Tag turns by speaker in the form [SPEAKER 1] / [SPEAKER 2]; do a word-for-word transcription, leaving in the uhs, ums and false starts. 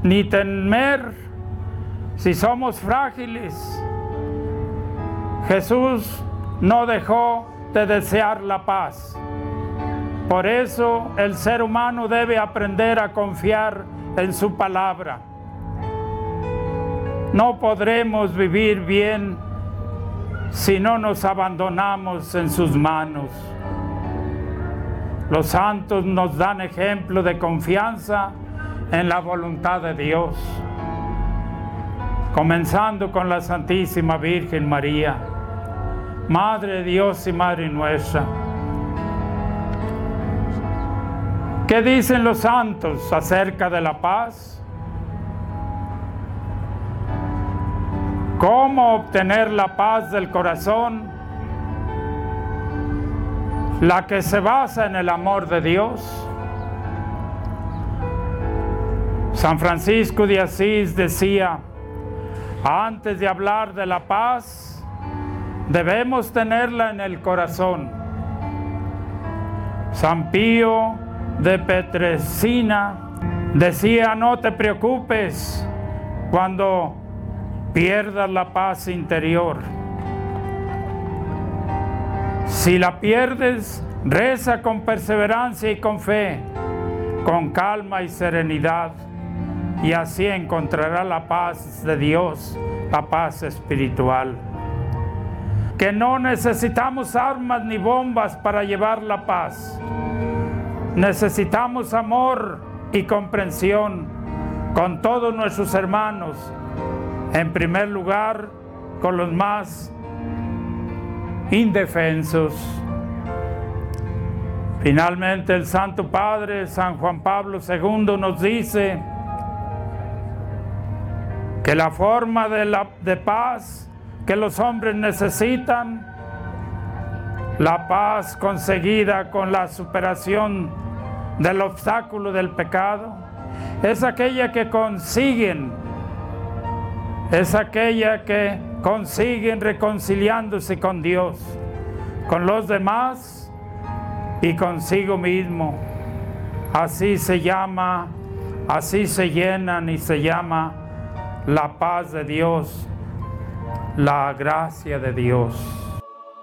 [SPEAKER 1] ni temer si somos frágiles. Jesús no dejó de desear la paz. Por eso el ser humano debe aprender a confiar en su palabra. No podremos vivir bien si no nos abandonamos en sus manos. Los santos nos dan ejemplo de confianza en la voluntad de Dios, comenzando con la Santísima Virgen María, Madre de Dios y Madre nuestra. ¿Qué dicen los santos acerca de la paz? ¿Cómo obtener la paz del corazón? La que se basa en el amor de Dios. San Francisco de Asís decía, antes de hablar de la paz, debemos tenerla en el corazón. San Pío de Pietrelcina decía, no te preocupes cuando pierdas la paz interior. Si la pierdes, reza con perseverancia y con fe, con calma y serenidad, y así encontrará la paz de Dios, la paz espiritual. Que no necesitamos armas ni bombas para llevar la paz. Necesitamos amor y comprensión con todos nuestros hermanos, en primer lugar con los más indefensos. Finalmente el Santo Padre San Juan Pablo segundo nos dice que la forma de, la, de paz que los hombres necesitan, la paz conseguida con la superación del obstáculo del pecado, es aquella que consiguen, es aquella que consiguen reconciliándose con Dios, con los demás y consigo mismo. Así se llama, así se llenan y se llama la paz de Dios, la gracia de Dios.